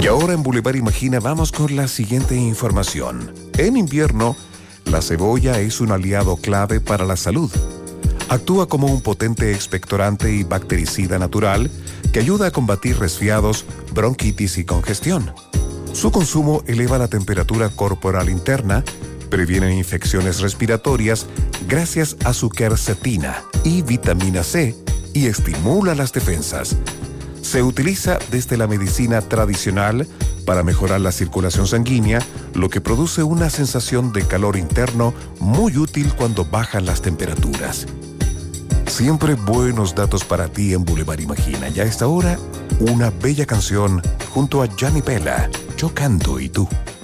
Y ahora en Boulevard Imagina vamos con la siguiente información. En invierno, la cebolla es un aliado clave para la salud. Actúa como un potente expectorante y bactericida natural que ayuda a combatir resfriados, bronquitis y congestión. Su consumo eleva la temperatura corporal interna, previene infecciones respiratorias gracias a su quercetina y vitamina C y estimula las defensas. Se utiliza desde la medicina tradicional para mejorar la circulación sanguínea, lo que produce una sensación de calor interno muy útil cuando bajan las temperaturas. Siempre buenos datos para ti en Boulevard Imagina. Y a esta hora, una bella canción junto a Gianni Pella, Yo canto y tú.